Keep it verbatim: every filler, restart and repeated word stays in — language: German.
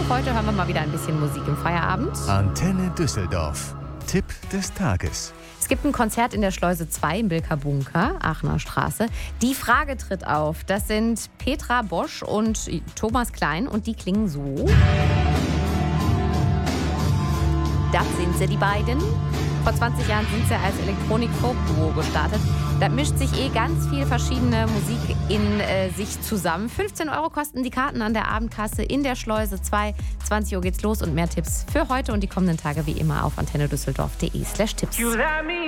Und heute hören wir mal wieder ein bisschen Musik im Feierabend. Antenne Düsseldorf. Tipp des Tages. Es gibt ein Konzert in der Schleuse zwei im Bilker Bunker, Aachener Straße. Die Frage tritt auf. Das sind Petra Bosch und Thomas Klein und die klingen so. Das sind sie, die beiden. Vor zwanzig Jahren sind sie als Elektronik-Folk-Duo gestartet. Da mischt sich eh ganz viel verschiedene Musik in äh, sich zusammen. fünfzehn Euro kosten die Karten an der Abendkasse in der Schleuse zwei. zwanzig Uhr geht's los und mehr Tipps für heute und die kommenden Tage wie immer auf antennedüsseldorf punkt de slash Tipps.